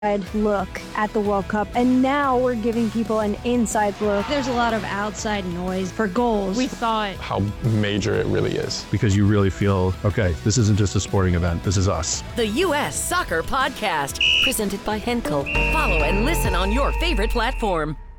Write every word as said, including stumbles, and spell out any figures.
look at the World Cup, and now we're giving people an inside look. There's a lot of outside noise for goals. We thought how major it really is. Because you really feel, okay, this isn't just a sporting event, this is us. The U S Soccer Podcast, presented by Henkel. Follow and listen on your favorite platform.